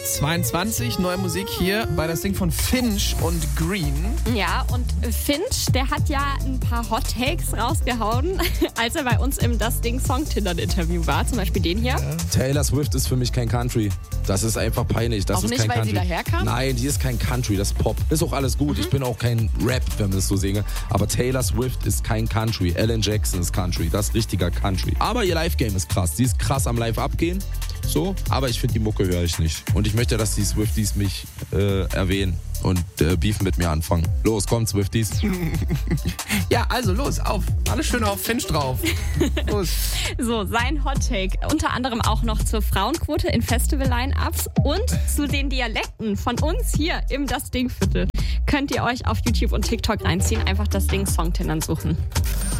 22, neue Musik hier bei das Ding von Finch und Green. Ja, und Finch, der hat ja ein paar Hot Takes rausgehauen, als er bei uns im Das Ding Songtindern-Interview war. Zum Beispiel den hier. Taylor Swift ist für mich kein Country. Das ist einfach peinlich. Das Auch ist nicht, kein weil Country. sie daherkam? Nein, die ist kein Country, das ist Pop. Ist auch alles gut. Ich bin auch kein Rap, wenn man das so singe. Aber Taylor Swift ist kein Country. Alan Jackson ist Country. Das ist richtiger Country. Aber ihr Live-Game ist krass. Die ist krass am Live abgehen. So, aber ich finde, die Mucke höre ich nicht. Und ich möchte, dass die Swifties mich erwähnen und Beef mit mir anfangen. Los, kommt, Swifties. Ja, also los, auf. Alles schön auf Finch drauf. Los. So, sein Hot Take. Unter anderem auch noch zur Frauenquote in Festival-Line-Ups und zu den Dialekten von uns hier im Das Ding Viertel. Könnt ihr euch auf YouTube und TikTok reinziehen. Einfach Das Ding Songtindern suchen.